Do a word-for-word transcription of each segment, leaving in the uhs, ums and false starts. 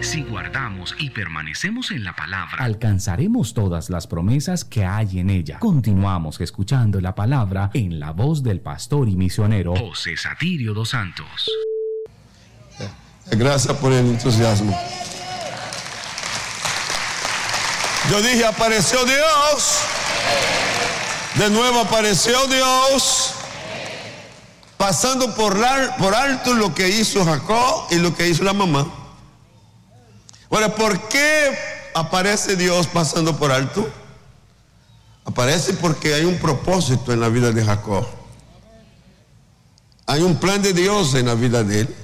Si guardamos y permanecemos en la palabra, alcanzaremos todas las promesas que hay en ella. Continuamos escuchando la palabra en la voz del pastor y misionero José Satirio dos Santos. Gracias por el entusiasmo. Yo dije, apareció Dios. De nuevo apareció Dios, pasando por, la, por alto lo que hizo Jacob y lo que hizo la mamá. Ahora, ¿por qué aparece Dios pasando por alto? Aparece porque hay un propósito en la vida de Jacob. Hay un plan de Dios en la vida de él.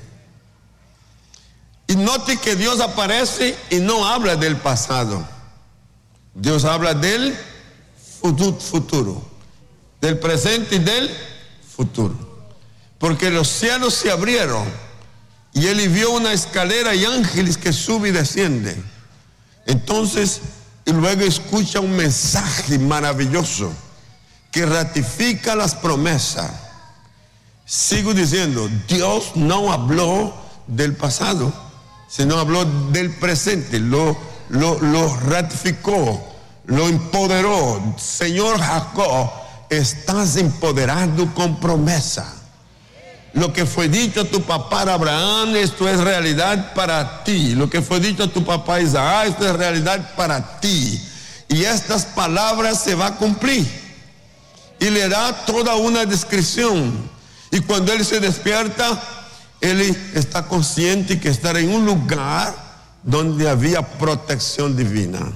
Y note que Dios aparece y no habla del pasado. Dios habla del futuro, del presente y del futuro. Porque los cielos se abrieron y él vio una escalera y ángeles que suben y descienden. Entonces, y luego escucha un mensaje maravilloso que ratifica las promesas. Sigo diciendo, Dios no habló del pasado, sino habló del presente, lo, lo, lo ratificó, lo empoderó. Señor Jacob, estás empoderado con promesa. Lo que fue dicho a tu papá Abraham, esto es realidad para ti. Lo que fue dicho a tu papá Isaac, esto es realidad para ti. Y estas palabras se van a cumplir. Y le da toda una descripción. Y cuando él se despierta, él está consciente que está en un lugar donde había protección divina.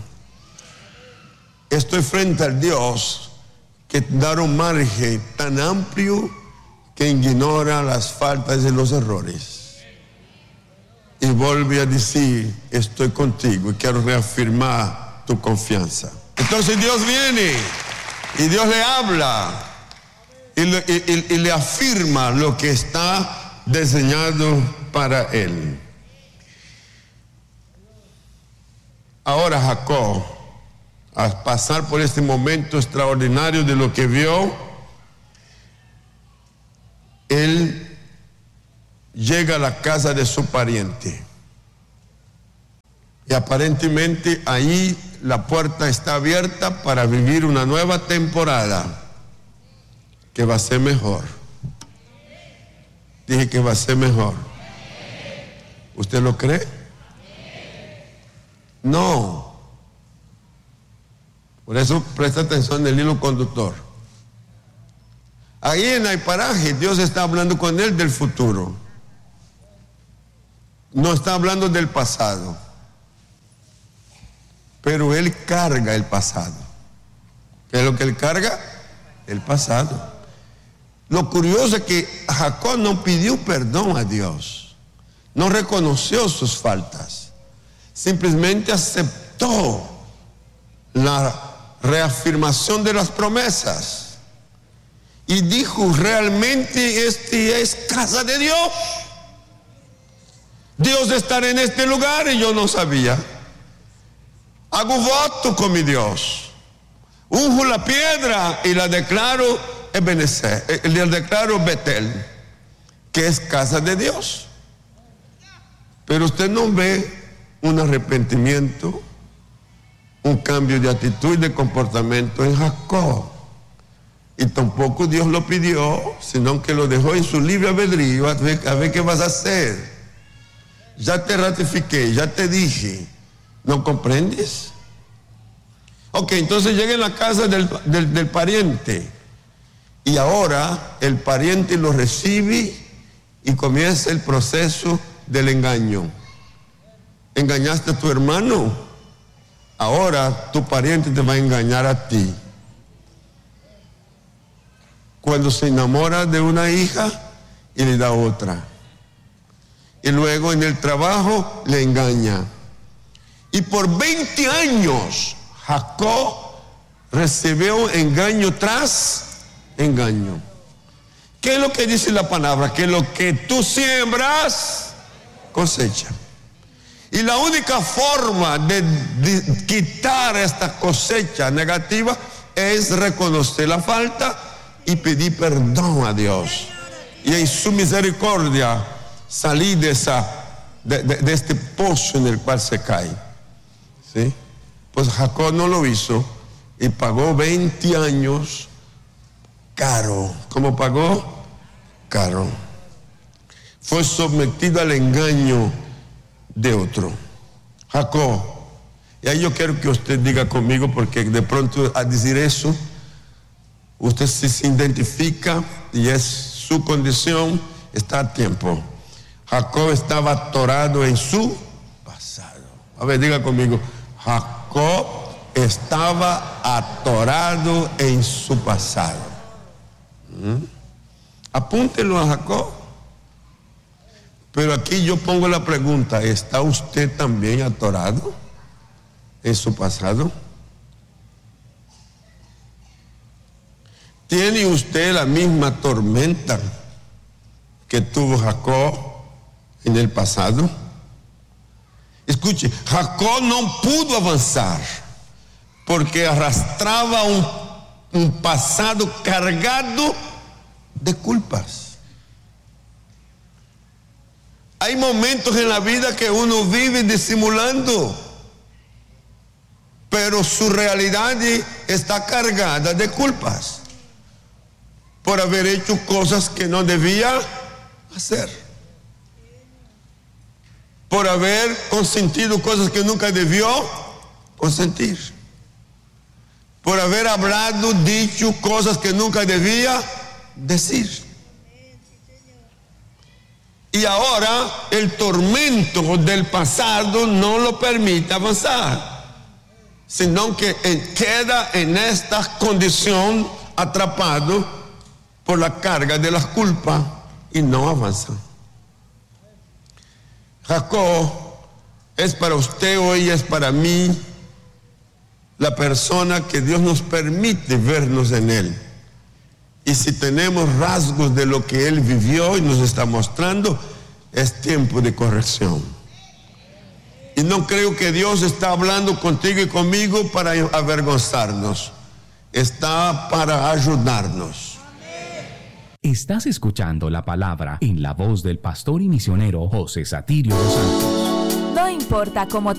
Estoy frente al Dios que da un margen tan amplio que ignora las faltas y los errores. Y vuelve a decir, estoy contigo y quiero reafirmar tu confianza. Entonces Dios viene y Dios le habla y le, y, y, y le afirma lo que está diseñado para él. Ahora Jacob, al pasar por este momento extraordinario de lo que vio, él llega a la casa de su pariente. Y aparentemente ahí la puerta está abierta para vivir una nueva temporada que va a ser mejor. Dije que va a ser mejor. ¿Usted lo cree? No. Por eso presta atención en el hilo conductor. Ahí en el paraje Dios está hablando con él del futuro. No está hablando del pasado. Pero él carga el pasado. ¿Qué es lo que él carga? El pasado. Lo curioso es que Jacob no pidió perdón a Dios. No reconoció sus faltas. Simplemente aceptó la reafirmación de las promesas. Y dijo, realmente este es casa de Dios. Dios estará en este lugar y yo no sabía. Hago voto con mi Dios. Unjo la piedra y la declaro Ebenezer, le declaro Betel, que es casa de Dios. Pero usted no ve un arrepentimiento, un cambio de actitud y de comportamiento en Jacob. Y tampoco Dios lo pidió, sino que lo dejó en su libre albedrío. A ver, a ver qué vas a hacer. Ya te ratifiqué, ya te dije. ¿No comprendes? Ok, entonces llega en la casa del, del, del pariente. Y ahora el pariente lo recibe y comienza el proceso del engaño. Engañaste a tu hermano. Ahora tu pariente te va a engañar a ti. Cuando se enamora de una hija y le da otra. Y luego en el trabajo le engaña. Y por veinte años Jacob recibió engaño tras engaño. ¿Qué es lo que dice la palabra? Que lo que tú siembras, cosecha. Y la única forma de, de quitar esta cosecha negativa es reconocer la falta y pedir perdón a Dios. Y en su misericordia salir de esa de, de, de este pozo en el cual se cae. ¿Sí? Pues Jacob no lo hizo y pagó veinte años caro. ¿Cómo pagó? Caro. Fue sometido al engaño de otro. Jacob. Y ahí yo quiero que usted diga conmigo, porque de pronto al decir eso, usted si se identifica y es su condición, está a tiempo. Jacob estaba atorado en su pasado. A ver, diga conmigo, Jacob estaba atorado en su pasado. ¿Mm? Apúntelo a Jacob. Pero aquí yo pongo la pregunta, ¿está usted también atorado en su pasado? ¿Tiene usted la misma tormenta que tuvo Jacob en el pasado? Escuche, Jacob no pudo avanzar porque arrastraba un, un pasado cargado de culpas. Hay momentos en la vida que uno vive disimulando, pero su realidad está cargada de culpas por haber hecho cosas que no debía hacer, por haber consentido cosas que nunca debió consentir, por haber hablado, dicho cosas que nunca debía decir. Y ahora el tormento del pasado no lo permite avanzar, sino que queda en esta condición atrapado por la carga de las culpas y no avanza. Jacob es para usted hoy, es para mí la persona que Dios nos permite vernos en él. Y si tenemos rasgos de lo que él vivió y nos está mostrando, es tiempo de corrección. Y no creo que Dios está hablando contigo y conmigo para avergonzarnos. Está para ayudarnos. Estás escuchando la palabra en la voz del pastor y misionero José Satirio dos Santos. No importa cómo te